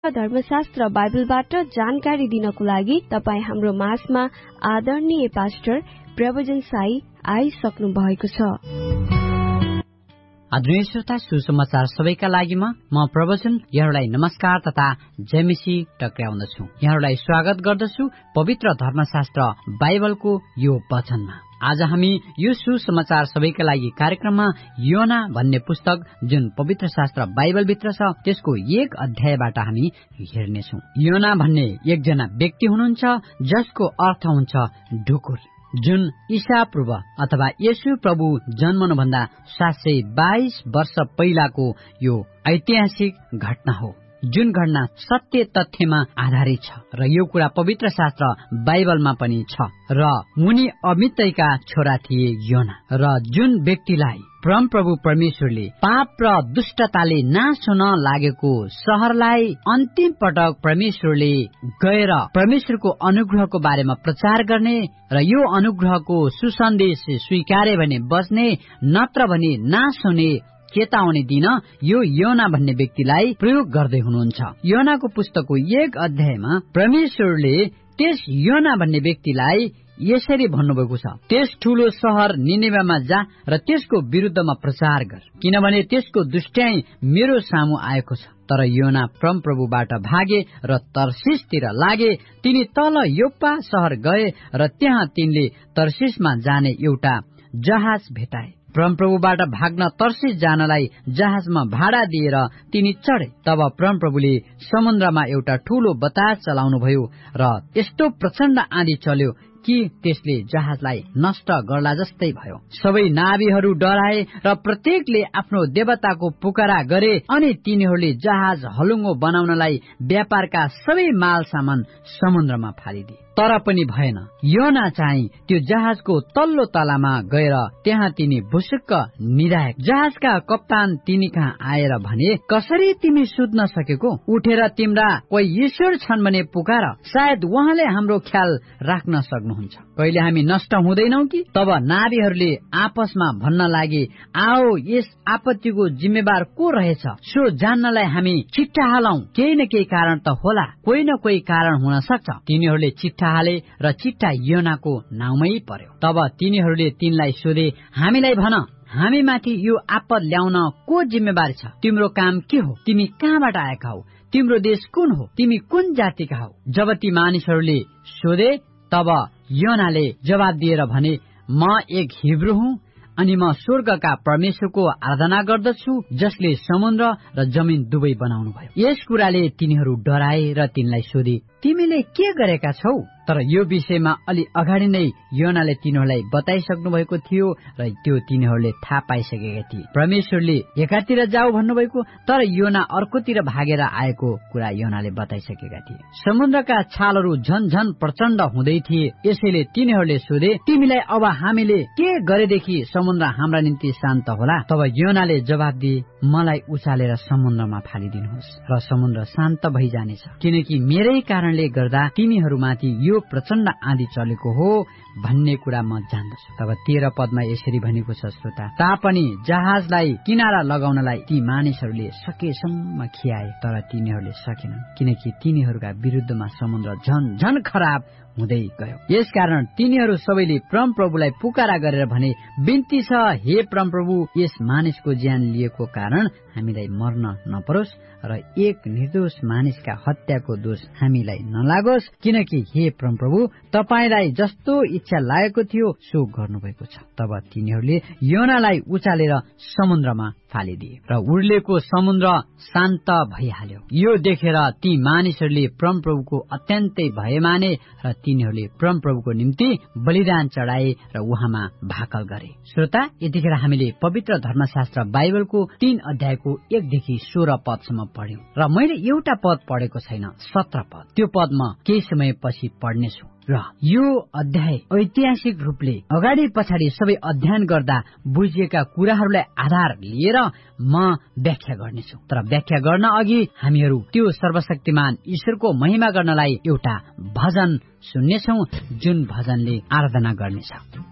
धर्मशास्त्र बाइबलबाट जानकारी दिनको लागि तपाईँ हाम्रो माझमा आदरणीय पास्टर प्रवचन साई आइसक्नु भएको छ। आदरणीय श्रोता, सुसमाचार सबैका लागि म प्रवचन यहाँलाई नमस्कार तथा जयमसी टक्राउँदछु। यहाँलाई स्वागत गर्दछु पवित्र धर्मशास्त्र बाइबलको यो वचनमा। आज हामी यो सुसमाचार सबैका लागि कार्यक्रममा योना भन्ने पुस्तक जुन पवित्र शास्त्र बाइबलभित्र छ त्यसको एक अध्यायबाट हामी हेर्नेछौँ। योना भन्ने एकजना व्यक्ति हुनुहुन्छ जसको अर्थ हुन्छ ढुकुर, जुन ईसा पूर्व अथवा येशू प्रभु जन्मनुभन्दा 722 वर्ष पहिलाको यो ऐतिहासिक घटना हो, जुन घटना सत्य तथ्यमा आधारित छ र यो कुरा पवित्र शास्त्र बाइबलमा पनि छ। र मुनि अमितैका छोरा थिए योना, र जुन व्यक्तिलाई परमप्रभु परमेश्वरले पाप र दुष्टताले नाश हुन लागेको शहरलाई अन्तिम पटक परमेश्वरले गएर परमेश्वरको अनुग्रहको बारेमा प्रचार गर्ने र यो अनुग्रहको सुसन्देश स्वीकारे भने बच्ने, नत्र भने नाश हुने चेतावनी दिन यो योना भन्ने व्यक्तिलाई प्रयोग गर्दै हुनुहुन्छ। योनाको पुस्तकको एक अध्यायमा परमेश्वरले त्यस योना भन्ने व्यक्तिलाई यसरी भन्नुभएको छ, त्यस ठूलो शहर निनेवेमा जा र त्यसको विरुद्धमा प्रचार गर, किनभने त्यसको दुष्टाइ मेरो सामु आएको छ। तर योना परमप्रभुबाट भागे र तर्सिसतिर लागे। तिनी तल योप्पा शहर गए र त्यहाँ तिनले तर्सिसमा जाने एउटा जहाज भेटाए। परमप्रभुबाट भाग्न तर्सिस जानलाई जहाजमा भाडा दिएर तिनी चढे। तब परमप्रभुले समुद्रमा एउटा ठूलो बतास चलाउनुभयो र यस्तो प्रचण्ड आँधी चल्यो कि त्यसले जहाजलाई नष्ट गर्ला जस्तै भयो। सबै नावीहरू डराए र प्रत्येकले आफ्नो देवताको पुकारा गरे अनि तिनीहरूले जहाज हलुङ्गो बनाउनलाई व्यापारका सबै माल सामान समुद्रमा फालिदिए। तर पनि भएन। योना चाहिँ त्यो जहाजको तल्लो तलामा गएर त्यहाँ तिनी भुसुक्क निदाए। जहाजका कप्तान तिनी कहाँ आएर भने, कसरी तिमी सुत्न सकेको? उठेर तिम्रा कोही ईश्वर छन् भने पुकार, सायद उहाँले हाम्रो ख्याल राख्न सक्नुहुन्छ। कहिले हामी नष्ट हुँदैनौ कि? तब नारीहरूले आपसमा भन्न लागे, आओ यस आपत्तिको जिम्मेवार को रहेछ सो जान्नलाई हामी चिट्ठा हालौं। केही न केही कारण त होला, कोही न कोही कारण हुन सक्छ। तिनीहरूले चिट्ठा हाले र चिट्ठा योनाको नाउँमै पर्यो। तब तिनीहरूले तिनलाई सोधे, हामीलाई भन, हामी माथि यो आपद ल्याउन को जिम्मेवार छ? तिम्रो काम के हो? तिमी कहाँबाट आएका हौ? तिम्रो देश कुन हो? तिमी कुन जातिका हौ? जब ती मानिसहरूले सोधे तब योनाले जवाब दिएर भने, म एक हिब्रू हुँ अनि म स्वर्गका परमेश्वरको आराधना गर्दछु जसले समुद्र र जमिन दुवै बनाउनु भयो। यस कुराले तिनीहरू डराए र तिनलाई सोधे, तिमीले के गरेका छौ? तर यो विषयमा अलि अगाडि नै योनाले तिनीहरूलाई बताइसक्नु भएको थियो र त्यो तिनीहरूले थाहा पाइसकेका थिए। परमेश्वरले एकातिर जाऊ भन्नुभएको, तर योना अर्कोतिर भागेर आएको कुरा योनाले बताइसकेका थिए। समुद्रका छालहरू झन प्रचण्ड हुँदै थिए। यसैले तिनीहरूले सोधे, तिमीलाई अब हामीले के गरेदेखि समुद्र हाम्रा निम्ति शान्त होला? तब योनाले जवाब दिए, मलाई उचालेर समुद्रमा फालिदिनुहोस् र समुद्र शान्त भइजानेछ, किनकि मेरै कारणले गर्दा तिमीहरूमाथि यो प्रचण्ड आँधी चलेको हो भन्ने कुरा म जान्दछु। तब 13 पदमा यसरी भनेको छ, श्रोता, तापनि जहाजलाई किनारा लगाउनलाई ती मानिसहरूले सकेसम्म खियाए, तर तिनीहरूले सकेनन्, किनकि तिनीहरूका विरुद्धमा समुद्र झन खराब हुँदै गयो। यसकारण तिनीहरू सबैले परमप्रभुलाई पुकारा गरेर भने, बिन्ती छ, हे परमप्रभु, यस मानिसको ज्यान लिएको कारण हामीलाई मर्न नपरोस् र एक निर्दोष मानिसका हत्याको दोष हामीलाई नलागोस्, किनकि हे परमप्रभु, तपाईलाई जस्तो इच्छा लागेको थियो सो गर्नुभएको छ। तब तिनीहरूले योनालाई उचालेर समुद्रमा फालिदिए र उर्लेको समुद्र शान्त भइहाल्यो। यो देखेर ती मानिसहरूले परमप्रभुको अत्यन्तै भय माने र तिनीहरूले परमप्रभुको निम्ति बलिदान चढाए र उहाँमा भाकल गरे। श्रोता, यतिखेर हामीले पवित्र धर्मशास्त्र बाइबलको 3 अध्यायको 1 देखि 16 पदसम्म पढ्यौं र मैले एउटा पद पढेको छैन, 17 पद। त्यो पद म केही समयपछि पढ्नेछु र यो अध्याय ऐतिहासिक रूपले अगाडि पछाडि सबै अध्ययन गर्दा बुझिएका कुराहरूलाई आधार लिएर म व्याख्या गर्नेछु। तर व्याख्या गर्न अघि हामीहरू त्यो सर्वशक्तिमान ईश्वरको महिमा गर्नलाई एउटा भजन सुन्नेछौं, जुन भजनले आराधना गर्नेछ।